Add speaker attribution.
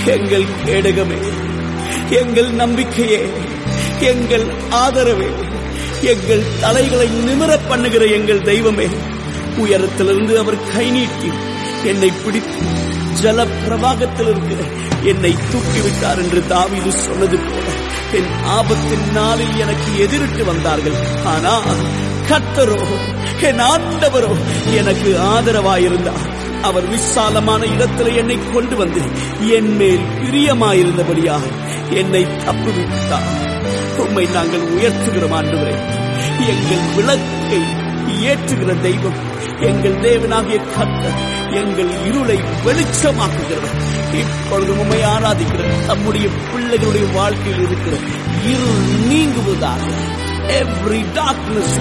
Speaker 1: எங்கள் கேடகமே, எங்கள் நம்பிக்கையே, எங்கள் ஆதரவே, எங்கள் தலைகளை நிமிரப் பண்ணுகிற எங்கள் தெய்வமே, உயரத்திலிருந்து அவர் கை நீட்டி என்னை பிடித்து ஜல பிரவாகத்தில் இருக்கிற என்னை தூக்கிவிட்டார் என்று தாவீது சொன்னது போல, என் ஆபத்தின் நாளில் எனக்கு எதிரிட்டு வந்தார்கள், ஆனால் கர்த்தரோ என் ஆண்டவரோ எனக்கு ஆதரவாயிருந்தார். அவர் விசாலமான இடத்தில் என்னை கொண்டு வந்து என் மேல் பிரியமாயிருந்தபடியாக என்னை தப்புவித்தார். உம்மை நாங்கள் உயர்த்துகிறோம் ஆண்டவரே. எங்கள் விளக்கை ஏற்றுகிற தெய்வம், எங்கள் தேவனாகிய கர்த்தர் எங்கள் இருளை வெளிச்சமாக்குகிறவர். இப்பொழுது உம்மை ஆராதிக்கிற நம்முடைய பிள்ளைகளுடைய வாழ்க்கையில் இருக்கிற இருள் நீங்குவதாக. Every darkness